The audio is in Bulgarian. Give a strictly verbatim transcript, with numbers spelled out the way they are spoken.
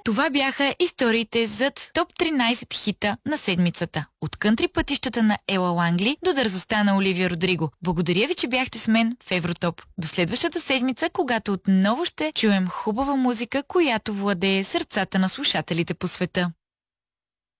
Това бяха историите зад топ тринайсет хита на седмицата. От кънтри пътищата на Ела Лангли до дързостта на Оливия Родриго. Благодаря ви, че бяхте с мен в Евротоп. До следващата седмица, когато отново ще чуем хубава музика, която владее сърцата на слушателите по света.